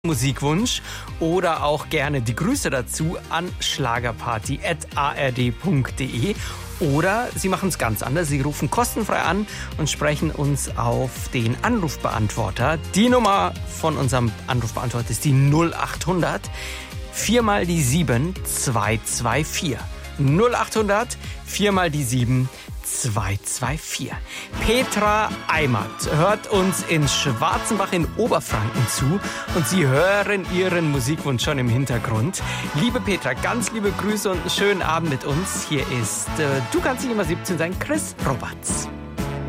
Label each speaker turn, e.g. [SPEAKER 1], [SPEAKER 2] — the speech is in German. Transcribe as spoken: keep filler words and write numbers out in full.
[SPEAKER 1] Musikwunsch oder auch gerne die Grüße dazu an schlagerparty at a r d punkt d e oder Sie machen es ganz anders. Sie rufen kostenfrei an und sprechen uns auf den Anrufbeantworter. Die Nummer von unserem Anrufbeantworter ist die null acht hundert vier mal die sieben zwei zwei vier. null acht hundert vier mal die sieben zwei zwei vier. Petra Eimert hört uns in Schwarzenbach in Oberfranken zu und Sie hören Ihren Musikwunsch schon im Hintergrund. Liebe Petra, ganz liebe Grüße und einen schönen Abend mit uns. Hier ist äh, Du kannst nicht immer siebzehn sein, Chris Roberts.